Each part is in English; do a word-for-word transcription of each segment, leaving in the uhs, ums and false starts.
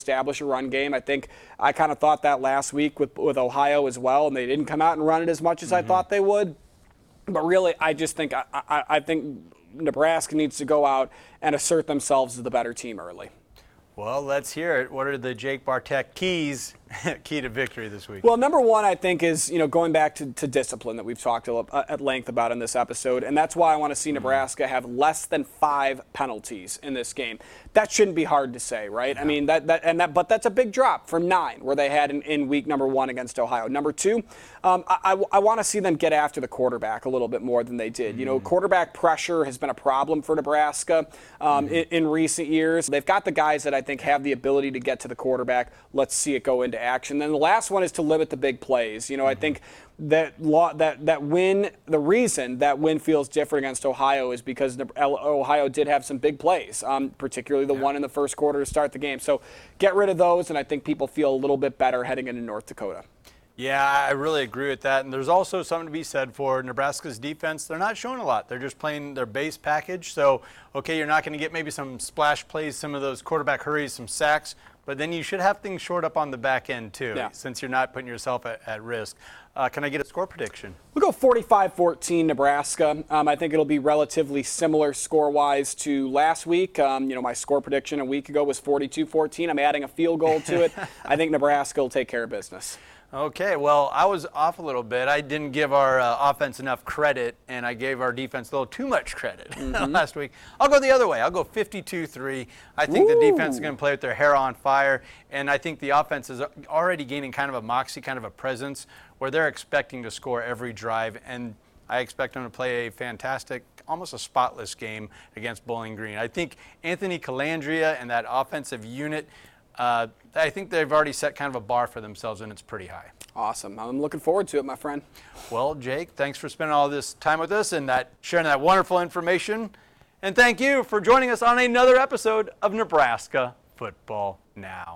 establish a run game. I think I kind of thought that last week with, with Ohio as well, and they didn't come out and run it as much as mm-hmm. I thought they would. But really, I just think I, I, I think Nebraska needs to go out and assert themselves as the better team early. Well, let's hear it. What are the Jake Bartek keys, key to victory this week? Well, number one, I think, is you know going back to, to discipline that we've talked a, uh, at length about in this episode, and that's why I want to see Nebraska have less than five penalties in this game. That shouldn't be hard to say, right? Yeah. I mean, that that and that, but that's a big drop from nine where they had in, in week number one against Ohio. Number two, um, I, I, I want to see them get after the quarterback a little bit more than they did. Mm-hmm. You know, quarterback pressure has been a problem for Nebraska um, mm-hmm. in, in recent years. They've got the guys that I think have the ability to get to the quarterback. Let's see it go into action. Then the last one is to limit the big plays. You know, mm-hmm. I think that law, that that win, the reason that win feels different against Ohio is because Ohio did have some big plays, um, particularly the yeah. one in the first quarter to start the game. So get rid of those, and I think people feel a little bit better heading into North Dakota. Yeah, I really agree with that. And there's also something to be said for Nebraska's defense. They're not showing a lot. They're just playing their base package. So, okay, you're not going to get maybe some splash plays, some of those quarterback hurries, some sacks, but then you should have things short up on the back end too, yeah. since you're not putting yourself at, at risk. Uh, can I get a score prediction? We'll go forty-five fourteen Nebraska. Um, I think it'll be relatively similar score-wise to last week. Um, you know, my score prediction a week ago was forty-two fourteen. I'm adding a field goal to it. I think Nebraska will take care of business. Okay, well, I was off a little bit. I didn't give our uh, offense enough credit, and I gave our defense a little too much credit mm-hmm. last week. I'll go the other way. I'll go fifty-two three. I think Ooh. the defense is going to play with their hair on fire, and I think the offense is already gaining kind of a moxie, kind of a presence, where they're expecting to score every drive, and I expect them to play a fantastic, almost a spotless game against Bowling Green. I think Anthony Calandria and that offensive unit, Uh, I think they've already set kind of a bar for themselves, and it's pretty high. Awesome. I'm looking forward to it, my friend. Well, Jake, thanks for spending all this time with us and that sharing that wonderful information. And thank you for joining us on another episode of Nebraska Football Now.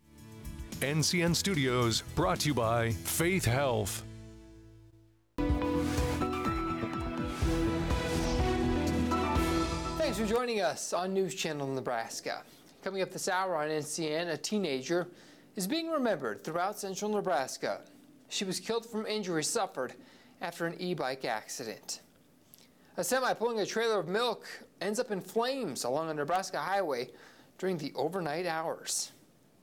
N C N Studios, brought to you by Faith Health. Thanks for joining us on News Channel Nebraska. Coming up this hour on N C N, a teenager is being remembered throughout central Nebraska. She was killed from injuries suffered after an e-bike accident. A semi pulling a trailer of milk ends up in flames along a Nebraska highway during the overnight hours.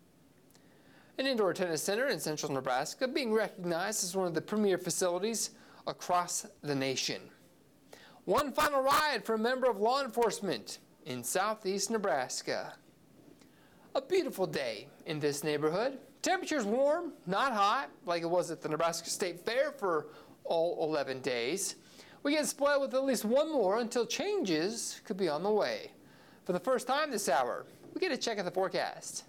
An indoor tennis center in central Nebraska being recognized as one of the premier facilities across the nation. One final ride for a member of law enforcement in southeast Nebraska. A beautiful day in this neighborhood. Temperatures warm, not hot, like it was at the Nebraska State Fair for all eleven days. We get spoiled with at least one more until changes could be on the way. For the first time this hour, we get a check of the forecast.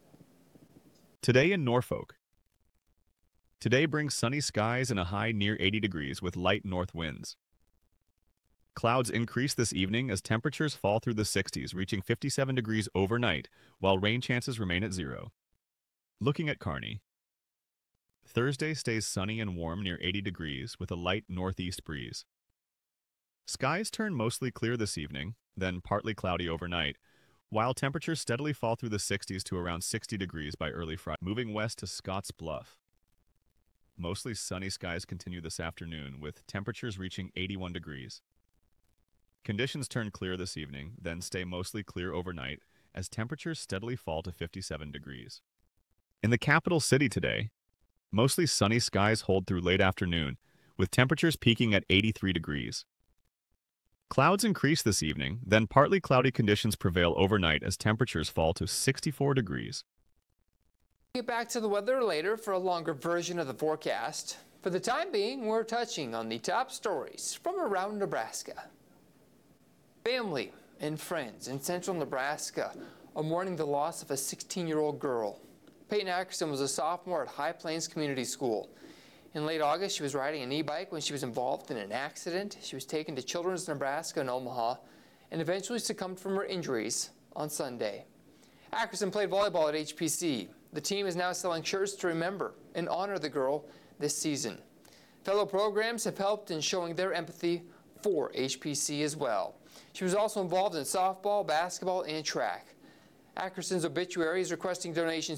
Today in Norfolk. Today brings sunny skies and a high near eighty degrees with light north winds. Clouds increase this evening as temperatures fall through the sixties, reaching fifty-seven degrees overnight, while rain chances remain at zero. Looking at Kearney. Thursday stays sunny and warm near eighty degrees with a light northeast breeze. Skies turn mostly clear this evening, then partly cloudy overnight, while temperatures steadily fall through the sixties to around sixty degrees by early Friday, moving west to Scotts Bluff. Mostly sunny skies continue this afternoon, with temperatures reaching eighty-one degrees. Conditions turn clear this evening, then stay mostly clear overnight as temperatures steadily fall to fifty-seven degrees. In the capital city today, mostly sunny skies hold through late afternoon, with temperatures peaking at eighty-three degrees. Clouds increase this evening, then partly cloudy conditions prevail overnight as temperatures fall to sixty-four degrees. Get back to the weather later for a longer version of the forecast. For the time being, we're touching on the top stories from around Nebraska. Family and friends in central Nebraska are mourning the loss of a sixteen-year-old girl. Peyton Ackerson was a sophomore at High Plains Community School. In late August, she was riding an e-bike when she was involved in an accident. She was taken to Children's Nebraska in Omaha and eventually succumbed from her injuries on Sunday. Ackerson played volleyball at H P C. The team is now selling shirts to remember and honor the girl this season. Fellow programs have helped in showing their empathy for H P C as well. She was also involved in softball, basketball, and track. Ackerson's obituary is requesting donations